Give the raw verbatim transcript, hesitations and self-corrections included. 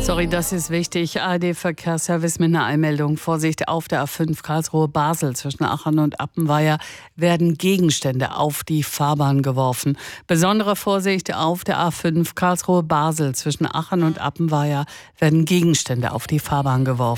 Sorry, das ist wichtig. A R D-Verkehrsservice mit einer Einmeldung. Vorsicht, auf der A fünf Karlsruhe-Basel zwischen Aachen und Appenweier werden Gegenstände auf die Fahrbahn geworfen. Besondere Vorsicht, auf der A fünf Karlsruhe-Basel zwischen Aachen und Appenweier werden Gegenstände auf die Fahrbahn geworfen.